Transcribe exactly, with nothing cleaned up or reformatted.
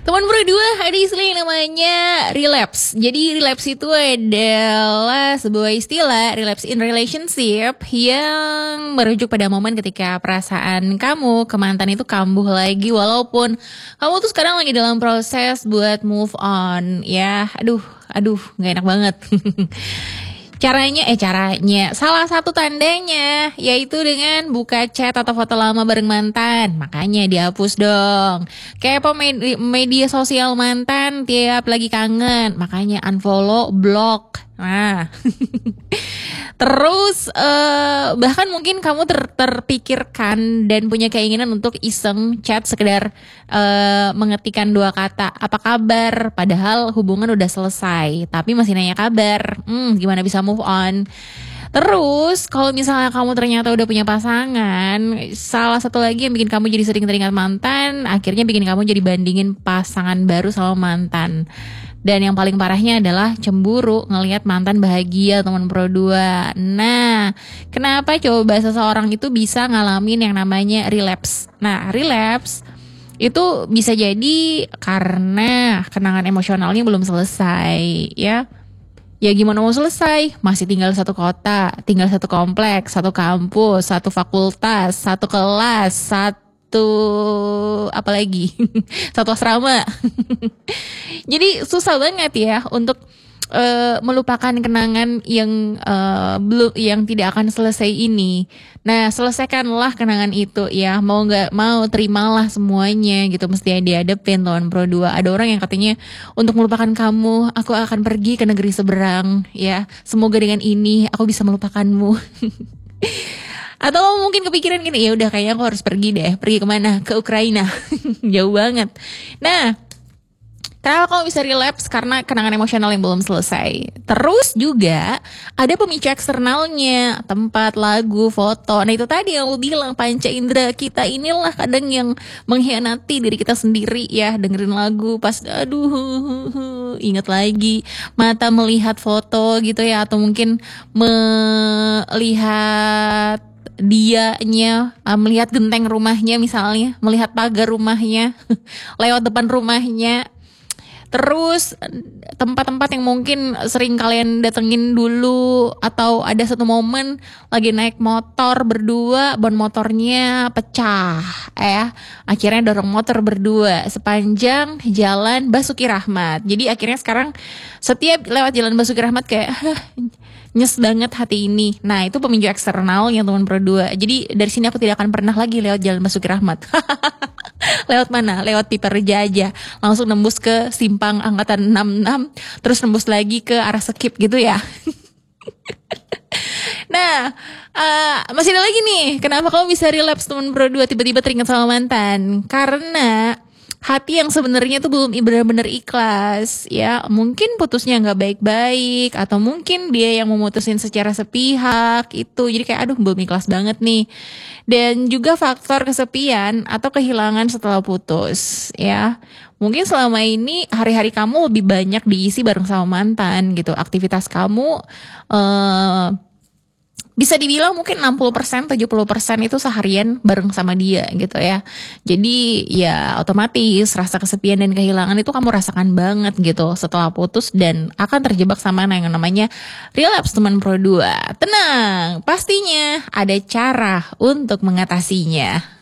Teman berdua ada istilah yang namanya relapse. Jadi relapse itu adalah sebuah istilah relapse in relationship yang merujuk pada momen ketika perasaan kamu ke mantan itu kambuh lagi, walaupun kamu tuh sekarang lagi dalam proses buat move on. Ya, aduh, aduh, gak enak banget. Caranya, eh caranya, salah satu tandanya yaitu dengan buka chat atau foto lama bareng mantan. Makanya dihapus dong. Kayak apa media, media sosial mantan tiap lagi kangen. Makanya unfollow, block. Nah, terus uh, bahkan mungkin kamu ter- terpikirkan dan punya keinginan untuk iseng chat sekedar uh, mengetikkan dua kata, apa kabar? Padahal hubungan udah selesai, tapi masih nanya kabar. Hmm, gimana bisa move on? Terus kalau misalnya kamu ternyata udah punya pasangan, salah satu lagi yang bikin kamu jadi sering teringat mantan, akhirnya bikin kamu jadi bandingin pasangan baru sama mantan. Dan yang paling parahnya adalah cemburu ngelihat mantan bahagia, teman pro dua. Nah, kenapa coba seseorang itu bisa ngalamin yang namanya relapse? Nah, relapse itu bisa jadi karena kenangan emosionalnya belum selesai, ya. Ya gimana mau selesai? Masih tinggal satu kota, tinggal satu kompleks, satu kampus, satu fakultas, satu kelas, satu apa lagi? Satu asrama. Jadi susah banget ya untuk uh, melupakan kenangan yang uh, belum, yang tidak akan selesai ini. Nah, selesaikanlah kenangan itu ya. Mau nggak mau, terimalah semuanya gitu. Mesti dihadapin Tuan Pro dua. Ada orang yang katanya untuk melupakan kamu, aku akan pergi ke negeri seberang ya. Semoga dengan ini aku bisa melupakanmu. Atau mungkin kepikiran gini, ya udah kayaknya aku harus pergi deh. Pergi kemana? Ke Ukraina. Jauh banget. Nah, kenapa kamu bisa relapse? Karena kenangan emosional yang belum selesai. Terus juga ada pemicu eksternalnya, tempat, lagu, foto. Nah itu tadi yang aku bilang, panca indera kita inilah kadang yang mengkhianati diri kita sendiri ya. Dengerin lagu pas aduh ingat lagi, mata melihat foto gitu ya, atau mungkin melihat dianya, melihat genteng rumahnya misalnya, melihat pagar rumahnya, lewat depan rumahnya. Terus tempat-tempat yang mungkin sering kalian datengin dulu, atau ada satu momen lagi naik motor berdua, ban motornya pecah, eh akhirnya dorong motor berdua sepanjang jalan Basuki Rahmat. Jadi akhirnya sekarang setiap lewat jalan Basuki Rahmat kayak nyes banget hati ini. Nah itu pemicu eksternal yang teman berdua. Jadi dari sini aku tidak akan pernah lagi lewat jalan Basuki Rahmat. Lewat mana? Lewat Pipa Reja aja. Langsung nembus ke simpang angkatan enam puluh enam. Terus nembus lagi ke arah Skip gitu ya. Nah uh, masih ada lagi nih. Kenapa kamu bisa relapse teman berdua, tiba-tiba teringat sama mantan? Karena hati yang sebenarnya tuh belum benar-benar ikhlas ya. Mungkin putusnya gak baik-baik, atau mungkin dia yang memutusin secara sepihak itu. Jadi kayak aduh belum ikhlas banget nih. Dan juga faktor kesepian atau kehilangan setelah putus ya. Mungkin selama ini hari-hari kamu lebih banyak diisi bareng sama mantan gitu. Aktivitas kamu uh, bisa dibilang mungkin enam puluh persen, tujuh puluh persen itu seharian bareng sama dia gitu ya. Jadi ya otomatis rasa kesepian dan kehilangan itu kamu rasakan banget gitu setelah putus, dan akan terjebak sama yang namanya relapse teman pro dua. Tenang, pastinya ada cara untuk mengatasinya.